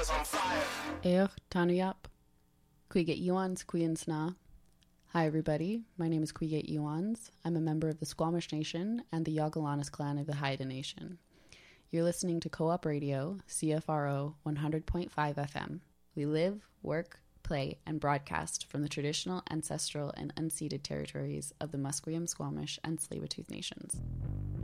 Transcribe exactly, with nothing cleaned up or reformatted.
was on fire. Eoch Tanuyap, Quiget Iwans Quinsna. Hi everybody, my name is Quiget Iwans. I'm a member of the Squamish Nation and the Yagalanas clan of the Haida Nation. You're listening to Co-op Radio, C F R O one hundred point five F M. We live, work, play, and broadcast from the traditional, ancestral, and unceded territories of the Musqueam, Squamish, and Tsleil-Waututh nations.